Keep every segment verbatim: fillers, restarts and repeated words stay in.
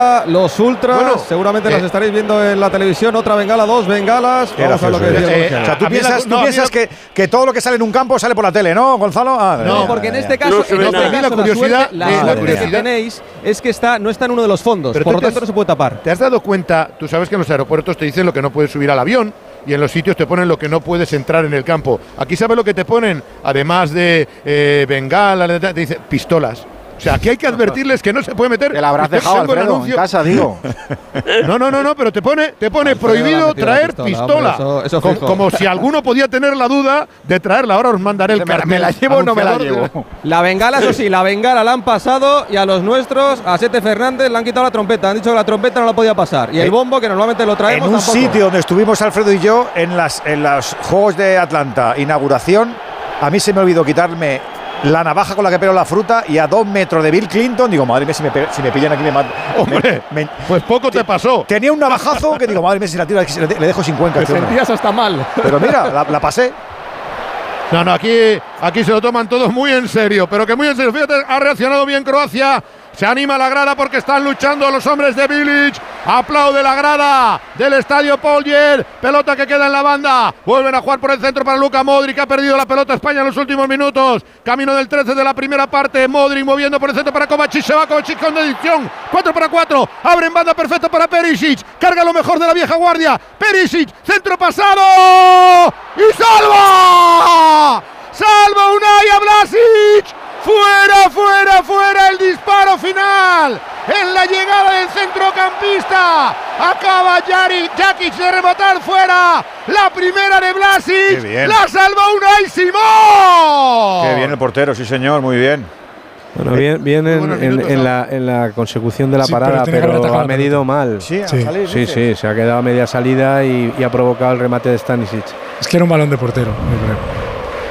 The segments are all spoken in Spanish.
Los ultras, bueno, seguramente eh, las estaréis viendo en la televisión. Otra bengala, dos bengalas. Vamos a lo que decía eh, o sea, tú piensas, no, tú piensas que, que todo lo que sale en un campo sale por la tele, ¿no, Gonzalo? Ah, no, porque en este caso, no en este caso la curiosidad, la suerte, la suerte que tenéis es que está, no está en uno de los fondos, pero por lo tanto has, no se puede tapar. ¿Te has dado cuenta? Tú sabes que en los aeropuertos te dicen lo que no puedes subir al avión y en los sitios te ponen lo que no puedes entrar en el campo. Aquí sabes lo que te ponen, además de eh, bengala, te dicen pistolas. O sea, aquí hay que advertirles que no se puede meter. Que la habrás dejado, Alfredo, en casa, digo. No, no, no, no, pero te pone, te pone prohibido traer pistola. pistola. Hombre, eso, eso como, como si alguno podía tener la duda de traerla. Ahora os mandaré el cartel. ¿Me la llevo o no me la llevo? La bengala, eso sí, la bengala la han pasado y a los nuestros, a Sete Fernández, le han quitado la trompeta. Han dicho que la trompeta no la podía pasar. Y el bombo, que normalmente lo traemos, en un tampoco. Sitio donde estuvimos Alfredo y yo, en, las, en los Juegos de Atlanta, inauguración, a mí se me olvidó quitarme la navaja con la que pelo la fruta y a dos metros de Bill Clinton, digo, madre mía, si me, si me pillan aquí me matan. Hombre, me, me, pues poco te pasó. Tenía un navajazo que digo, madre mía, si la tiro, le dejo sin cuenca. Te sentías hasta mal. Pero mira, la, la pasé. No, no, aquí, aquí se lo toman todos muy en serio, pero que muy en serio. Fíjate, ha reaccionado bien Croacia. Se anima la grada porque están luchando los hombres de Bilic. Aplaude la grada del estadio Poljer. Pelota que queda en la banda. Vuelven a jugar por el centro para Luka Modric. Ha perdido la pelota España en los últimos minutos. Camino del trece de la primera parte. Modric moviendo por el centro para Kovacic. Se va Kovacic con dedición. cuatro para cuatro. Abre en banda perfecta para Perisic. Carga lo mejor de la vieja guardia. Perisic. Centro pasado. ¡Y salva! ¡Salva Unai a Vlasic! ¡Fuera, fuera, fuera! El disparo final en la llegada del centrocampista. Acaba Jari Jakic de rematar fuera. La primera de Vlasic. La salva Unai Simón. Qué bien el portero, sí señor, muy bien. Bueno, bien, bien en, en, en, la, en la consecución de la sí, parada, pero, pero ha medido mal. Sí, sí, salir, sí, sí, se ha quedado a media salida y, y ha provocado el remate de Stanisic. Es que era un balón de portero, yo creo.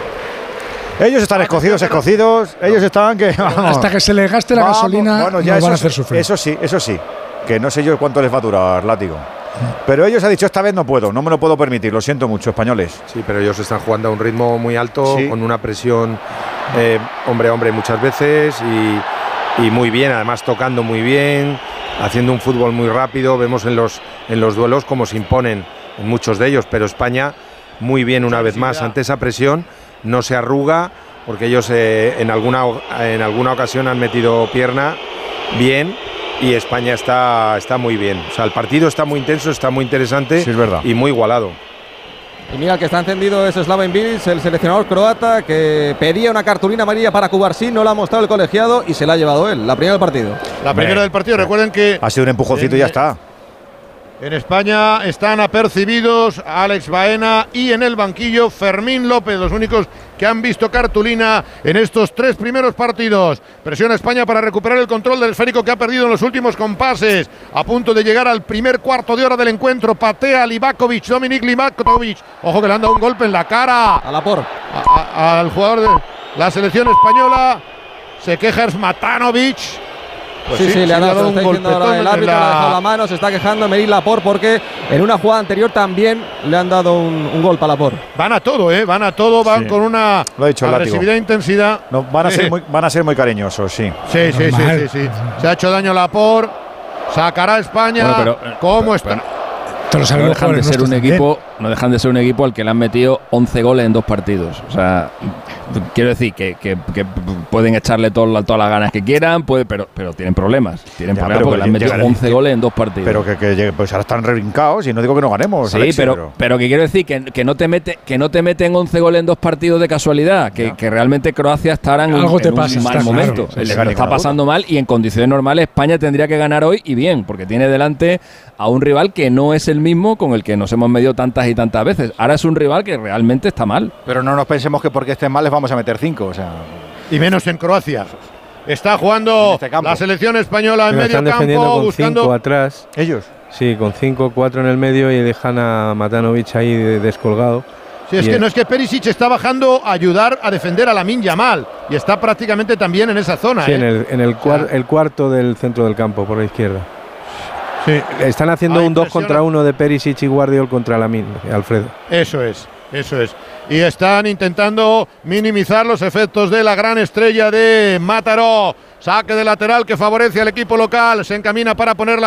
Ellos están escocidos, escocidos. Ellos estaban que. Vamos, hasta que se les gaste la vamos, gasolina, bueno, ya nos van a hacer sufrir. Eso sí, eso sí. Que no sé yo cuánto les va a durar, látigo. Pero ellos han dicho, esta vez no puedo, no me lo puedo permitir, lo siento mucho, españoles. Sí, pero ellos están jugando a un ritmo muy alto, sí, con una presión eh, hombre a hombre muchas veces y, y muy bien, además tocando muy bien, haciendo un fútbol muy rápido. Vemos en los, en los duelos cómo se imponen en muchos de ellos, pero España muy bien una vez más ante esa presión. No se arruga porque ellos eh, en, alguna, en alguna ocasión han metido pierna bien y España está, está muy bien. O sea, el partido está muy intenso, está muy interesante, sí, es verdad, y muy igualado. Y mira, el que está encendido es Slaven Bilic, el seleccionador croata, que pedía una cartulina amarilla para Cubarsí, no la ha mostrado el colegiado y se la ha llevado él, la primera del partido. La primera Bien. del partido, recuerden que… Ha sido un empujoncito en, y ya está. En España están apercibidos Alex Baena y en el banquillo Fermín López, los únicos que han visto cartulina en estos tres primeros partidos. Presiona España para recuperar el control del esférico que ha perdido en los últimos compases. A punto de llegar al primer cuarto de hora del encuentro. Patea Livakovic, Dominik Livakovic. Ojo que le han dado un golpe en la cara. A la por. A, a, al jugador de la selección española. Se queja Smatanovic. Pues sí, sí, sí, le ha dado un golpetón. El árbitro la... le ha dejado la mano, se está quejando Merit Laporte porque en una jugada anterior también le han dado un, un golpe a Laporte. Van a todo, ¿eh? Van a todo, van sí. con una Lo ha dicho agresividad e intensidad. No, van, a ser muy, van a ser muy cariñosos, sí. Sí, sí, sí, sí, sí. Se ha hecho daño Laporte, sacará a España. Bueno, pero, ¿Cómo pero, está? Pero, no dejan de ser un equipo, no dejan de ser un equipo al que le han metido once goles en dos partidos. O sea, quiero decir que, que, que pueden echarle todo, todas las ganas que quieran, puede, pero, pero tienen problemas. Tienen ya, problemas porque le han metido llegaré, once goles en dos partidos. Pero que, que pues ahora están rebrincados y no digo que no ganemos. Sí, Alexis, pero, pero pero que quiero decir que, que, no te mete, que no te meten once goles en dos partidos de casualidad. Que, que realmente Croacia estará en, Algo un, te en pasa, un mal está momento. Claro, sí, le sí, está pasando mal y en condiciones normales España tendría que ganar hoy y bien, porque tiene delante a un rival que no es el mismo con el que nos hemos medido tantas y tantas veces. Ahora es un rival que realmente está mal. Pero no nos pensemos que porque estén mal les vamos a meter cinco, o sea. Y menos en Croacia. Está jugando en este la selección española en medio están campo, defendiendo con buscando cinco atrás. Ellos. Sí, con cinco, cuatro en el medio y dejan a Matanovic ahí descolgado. Sí, es y que el... no es que Perisic está bajando a ayudar a defender a Lamine Yamal y está prácticamente también en esa zona. Sí, ¿eh? en, el, en el, cuar, el cuarto del centro del campo, por la izquierda. Sí. Están haciendo ah, un dos contra uno de Perisic y Guardiol contra Lamine, Alfredo. Eso es, eso es. Y están intentando minimizar los efectos de la gran estrella de Mataró. Saque de lateral que favorece al equipo local. Se encamina para poner la